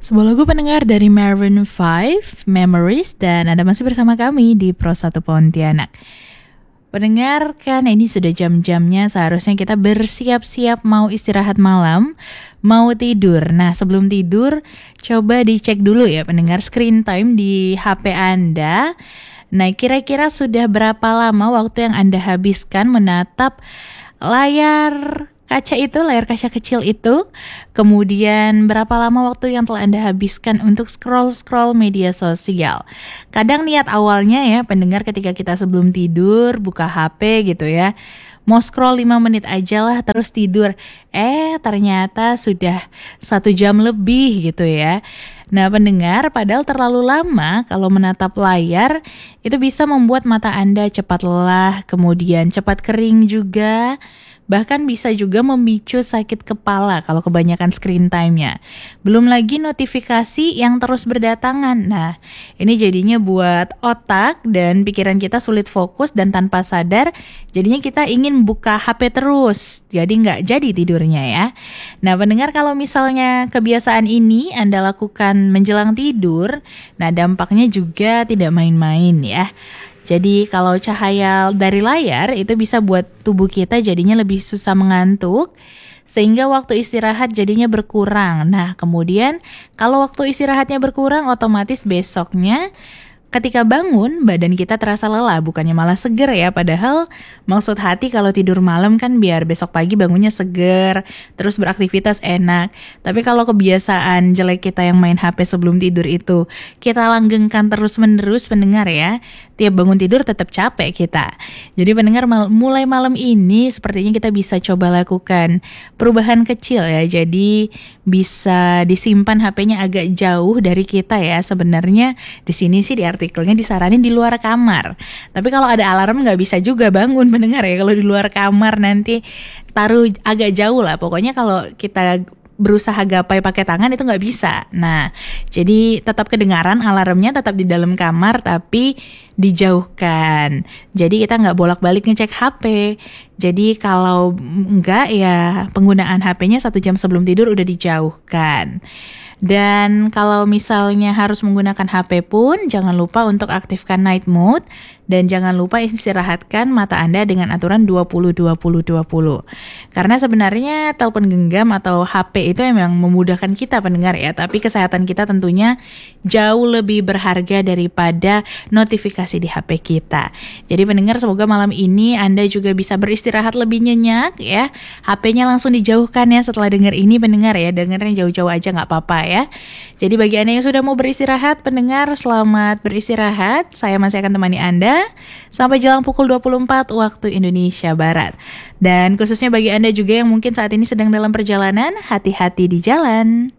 Sebuah lagu pendengar dari Maroon 5, Memories, dan Anda masih bersama kami di Pro 1 Pontianak. Pendengar, kan ini sudah jam-jamnya seharusnya kita bersiap-siap mau istirahat malam, mau tidur. Nah, sebelum tidur, coba dicek dulu ya pendengar screen time di HP Anda. Nah, kira-kira sudah berapa lama waktu yang Anda habiskan menatap layar layar kaca kecil itu? Kemudian berapa lama waktu yang telah Anda habiskan untuk scroll-scroll media sosial? Kadang niat awalnya ya pendengar ketika kita sebelum tidur buka HP gitu ya, mau scroll 5 menit aja lah terus tidur. Ternyata sudah 1 jam lebih gitu ya. Nah pendengar, padahal terlalu lama kalau menatap layar itu bisa membuat mata Anda cepat lelah, kemudian cepat kering juga. Bahkan bisa juga memicu sakit kepala kalau kebanyakan screen time-nya. Belum lagi notifikasi yang terus berdatangan. Nah, ini jadinya buat otak dan pikiran kita sulit fokus dan tanpa sadar, jadinya kita ingin buka HP terus. Jadi nggak jadi tidurnya ya. Nah, pendengar, kalau misalnya kebiasaan ini Anda lakukan menjelang tidur, nah dampaknya juga tidak main-main ya. Jadi kalau cahaya dari layar itu bisa buat tubuh kita jadinya lebih susah mengantuk, sehingga waktu istirahat jadinya berkurang. Nah kemudian kalau waktu istirahatnya berkurang, otomatis besoknya ketika bangun badan kita terasa lelah, bukannya malah seger ya. Padahal maksud hati kalau tidur malam kan biar besok pagi bangunnya seger, terus beraktivitas enak. Tapi kalau kebiasaan jelek kita yang main HP sebelum tidur itu kita langgengkan terus menerus pendengar ya, tiap bangun tidur tetap capek kita. Jadi pendengar, mulai malam ini sepertinya kita bisa coba lakukan perubahan kecil ya. Jadi bisa disimpan HP-nya agak jauh dari kita ya. Sebenarnya di sini sih di artikelnya disaranin di luar kamar. Tapi kalau ada alarm nggak bisa juga bangun pendengar ya. Kalau di luar kamar nanti taruh agak jauh lah. Pokoknya kalau kita berusaha gapai pakai tangan itu nggak bisa. Nah, jadi tetap kedengaran alarmnya, tetap di dalam kamar tapi dijauhkan. Jadi kita nggak bolak-balik ngecek HP. Jadi kalau enggak ya penggunaan HP-nya 1 jam sebelum tidur udah dijauhkan. Dan kalau misalnya harus menggunakan HP pun jangan lupa untuk aktifkan night mode dan jangan lupa istirahatkan mata Anda dengan aturan 20-20-20. Karena sebenarnya telepon genggam atau HP itu memang memudahkan kita pendengar ya, tapi kesehatan kita tentunya jauh lebih berharga daripada notifikasi di HP kita. Jadi pendengar, semoga malam ini Anda juga bisa beristirahat lebih nyenyak ya. HP-nya langsung dijauhkan ya setelah dengar ini pendengar ya, dengarnya jauh-jauh aja nggak apa-apa ya. Jadi bagi Anda yang sudah mau beristirahat pendengar, selamat beristirahat. Saya masih akan temani Anda sampai jelang pukul 24 waktu Indonesia Barat. Dan khususnya bagi Anda juga yang mungkin saat ini sedang dalam perjalanan, hati-hati di jalan.